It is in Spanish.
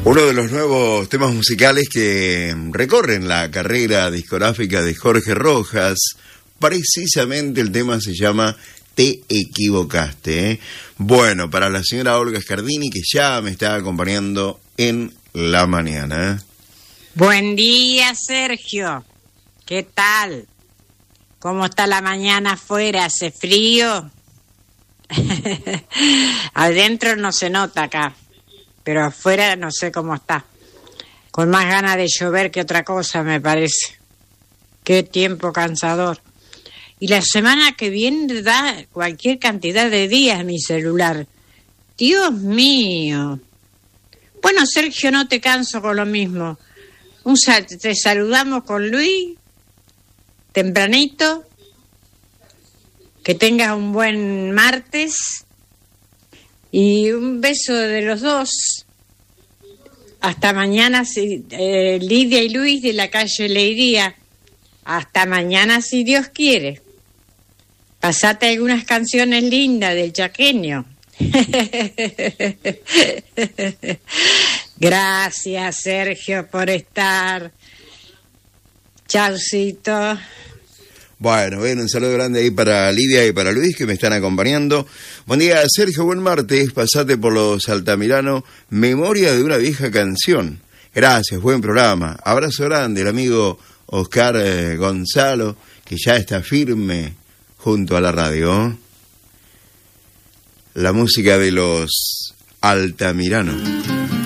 Uno de los nuevos temas musicales que recorren la carrera discográfica de Jorge Rojas, precisamente el tema se llama Te equivocaste, ¿eh? Bueno, para la señora Olga Scardini, que ya me está acompañando en la mañana. Buen día, Sergio. ¿Qué tal? ¿Cómo está la mañana afuera? ¿Hace frío? Adentro no se nota acá, pero afuera no sé cómo está. Con más ganas de llover que otra cosa, me parece. Qué tiempo cansador. Y la semana que viene da cualquier cantidad de días mi celular. Dios mío. Bueno, Sergio, no te canso con lo mismo. Te saludamos con Luis, tempranito. Que tengas un buen martes. Y un beso de los dos. Hasta mañana, Lidia y Luis de la calle Leiría. Hasta mañana, si Dios quiere. Pasate algunas canciones lindas del chaqueño. Gracias, Sergio, por estar. Chaucito. Bueno, un saludo grande ahí para Lidia y para Luis, que me están acompañando. Buen día, Sergio, buen martes. Pasate por los Altamirano, memoria de una vieja canción. Gracias, buen programa. Abrazo grande, el amigo Oscar Gonzalo, que ya está firme junto a la radio. La música de los Altamirano.